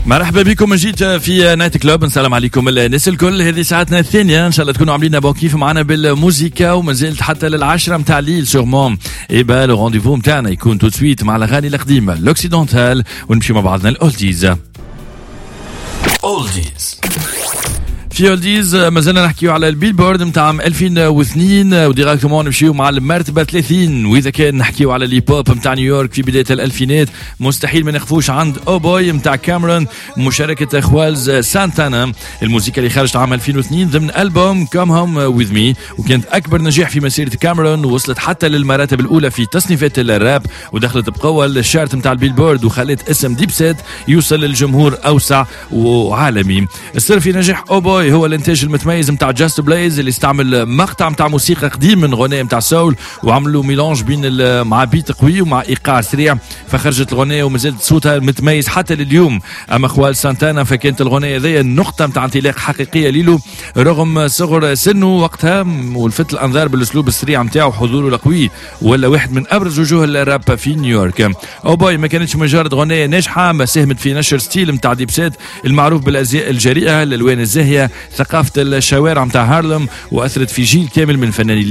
مرحبا بكم من جديد في نايت كلوب. نسلم عليكم الناس الكل. هذه ساعتنا الثانية ان شاء الله تكونوا عاملين بون كيف معنا بالموسيقى وما زلت حتى لل10 متاع الليل سورمون. اي با لو رونديفو متاعنا يكون تو سويت مع الاغاني القديمة الاوكسيدونتال ونمشي مع بعضنا الاولديز. في اولديز مازلنا نحكيو على البيلبورد متاع عام 2002 وديراكتومون نمشيو مع المرتبه 30. واذا كان نحكيو على لي بوب متاع نيويورك في بدايه الالفينات مستحيل ما نخفوش عند او بوي متاع كاميرون مشاركه خوالز سانتانا. الموسيقى اللي خرجت عام 2002 ضمن البوم كوم هوم وذ مي وكانت اكبر نجاح في مسيره كاميرون ووصلت حتى للمراتب الاولى في تصنيفات الراب ودخلت بقوه الشارت متاع البيلبورد وخلت اسم ديب سيت يوصل للجمهور اوسع وعالمي. السر في نجاح او بوي هو الانتاج المتميز متاع جاست بلايز اللي استعمل مقطع متاع موسيقى قديم من غناء متاع سول وعملوا ميلانج بين مع بيت قوي ومع ايقاع سريع فخرجت الغناء ومازالت صوتها متميز حتى لليوم. اما خوال سانتانا فكانت الغناء هذيا النقطه متاع انطلاق حقيقيه ليلو رغم صغر سنه وقتها ولفت الانظار بالاسلوب السريع متاعه وحضوره القوي ولا واحد من ابرز وجوه الراب في نيويورك. او بوي ما كانتش مجرد غناء ناجحه ما ساهمت في نشر ستيل متاع ديب سيت المعروف بالازياء الجريئه الالوان الزاهيه ثقافة الشوارع متاع هارلم وأثرت في جيل كامل من فنانين